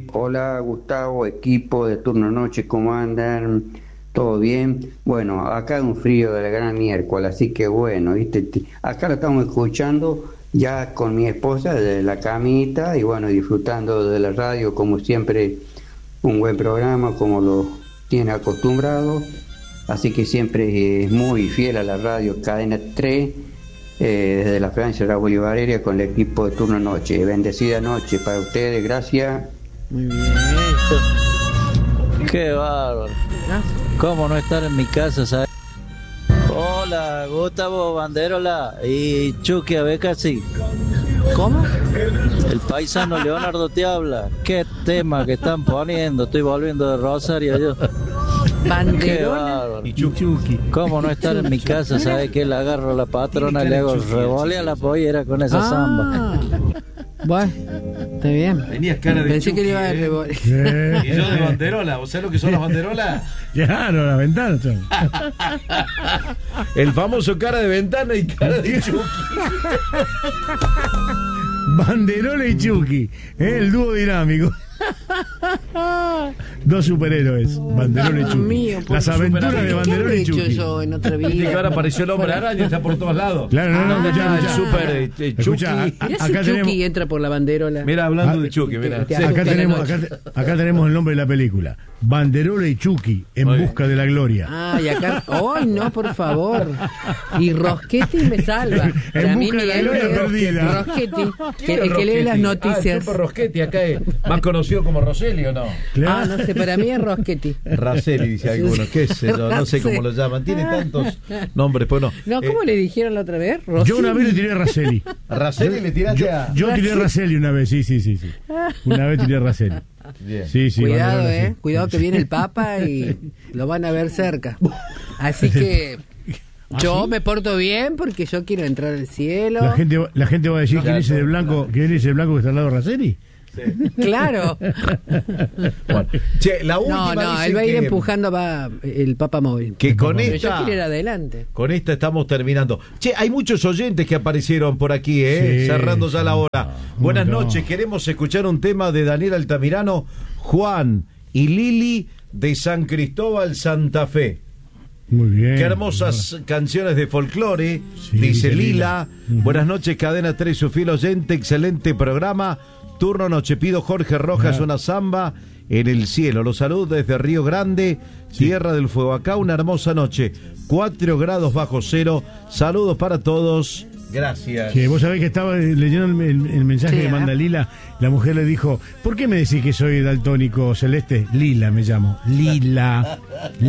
Hola Gustavo, equipo de Turno Noche, ¿cómo andan? ¿Todo bien? Bueno, acá un frío de la gran miércoles, así que bueno, ¿viste? Acá lo estamos escuchando ya con mi esposa desde la camita y bueno, disfrutando de la radio como siempre, un buen programa como lo tiene acostumbrado, así que siempre es muy fiel a la radio Cadena 3, desde la Francia de la Bolivariana con el equipo de Turno Noche. Bendecida noche para ustedes, gracias. Muy bien. Qué bárbaro. ¿Cómo no estar en mi casa, sabes? Hola, Gustavo Banderola y Chucky Abecasi. ¿Cómo? El paisano Leonardo te habla. Qué tema que están poniendo. Estoy volviendo de Rosario yo. Banderola y Chucky. ¿Cómo no estar en mi casa? ¿Sabes que le agarro a la patrona y le hago revole a la pollera con esa samba? Bueno, está bien. Tenías cara de Pensé Chucky, que le iba a revole. Y yo de banderola. ¿Vos sabés lo que son las banderolas? Claro, las ventanas son. El famoso cara de ventana y cara de Chucky. Banderola y Chucky, el dúo dinámico. Dos superhéroes, Banderola y Chucky. Mío, las aventuras de Banderola y Chucky. Yo en otra vida. Y que ahora apareció el hombre araña, está por todos lados. Claro, no, ya el escuchá. super Escuchá, Chucky. Mirá si acá Chucky tenemos, entra por la banderola. Mira, hablando de Chucky, mira. acá tenemos el nombre de la película. Banderola y Chucky en Muy busca de la gloria. Ah, y acá. ¡Ay, no, por favor! Y Rosquetti me salva. Para mí, busca de la gloria perdida. Rosquetti, el que lee las noticias. El Super Rosquetti, acá es más conocido como Roseli, ¿o no? Ah, no sé, para mí es Rosquetti. Raceli, dice alguno, qué sé yo, no sé cómo lo llaman. Tiene tantos nombres, pues no. No, ¿cómo le dijeron la otra vez? Yo una vez le tiré a Raceli. Raceli le tiraste a. Yo tiré a Raceli una vez, sí. Una vez tiré a Raceli. Bien. Sí, Cuidado, Banderola, sí. cuidado que viene el Papa y lo van a ver cerca. Así que yo me porto bien porque yo quiero entrar al cielo. La gente va a decir quién es el blanco que está al lado de Raceli. Sí. Claro. Bueno, che, la última No, él va a ir empujando el Papa móvil. Que con Pero esta. yo quiero ir adelante. Con esta estamos terminando. Che, hay muchos oyentes que aparecieron por aquí, Sí, cerrando ya la hora. Buenas no. noches, queremos escuchar un tema de Daniel Altamirano, Juan y Lili de San Cristóbal, Santa Fe. Muy bien. Qué hermosas canciones de folclore, Sí, dice dice Lila. Lila. Buenas noches, Cadena 3, su fiel oyente, excelente programa. Turno noche, pido Jorge Rojas una samba en el cielo. Los saludos desde Río Grande, Tierra del Fuego. Acá una hermosa noche, 4 grados bajo cero. Saludos para todos. Gracias. Que vos sabés que estaba leyendo el mensaje Sí, que manda Lila. La mujer le dijo: ¿por qué me decís que soy daltónico celeste? Lila me llamo. Lila.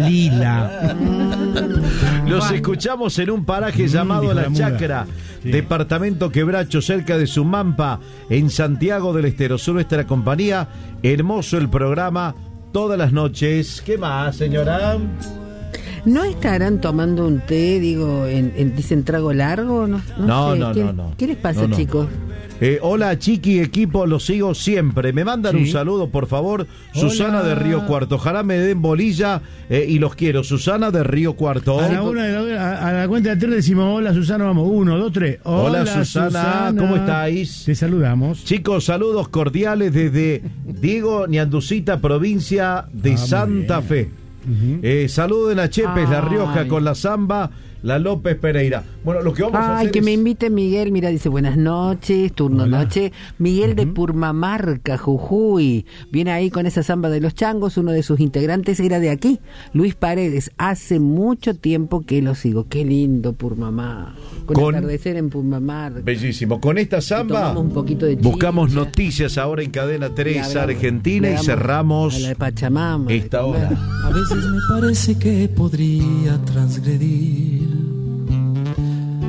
Los escuchamos en un paraje llamado dijo La la muda. Chacra, Sí. departamento Quebracho, cerca de Sumampa, en Santiago del Estero. Son nuestra compañía. Hermoso el programa todas las noches. ¿Qué más, señora? ¿No estarán tomando un té, dicen trago largo? No, sé. ¿Qué les pasa, No. chicos? Hola, Chiqui, equipo, los sigo siempre. Me mandan un saludo, por favor. Hola. Susana de Río Cuarto. Ojalá me den bolilla y los quiero. Susana de Río Cuarto. A la cuenta de 3 decimos: hola Susana, vamos. 1, 2, 3. Hola, Susana, ¿cómo estáis? Te saludamos. Chicos, saludos cordiales desde Diego Ñanducita, provincia de Santa Fe. Saluden a Chepes, La Rioja, con la samba, la López Pereira. Bueno, lo que vamos a hacer que es... me invite Miguel, mira, dice buenas noches, turno noche. Miguel de Purmamarca, Jujuy, viene ahí con esa samba de los changos, uno de sus integrantes era de aquí, Luis Paredes, hace mucho tiempo que lo sigo, qué lindo Purmamarca, con atardecer en Purmamarca. Bellísimo, con esta samba un poquito de buscamos chicha. noticias ahora en Cadena 3 Argentina y Le damos cerramos a la de Pachamama, esta hora. A veces me parece que podría transgredir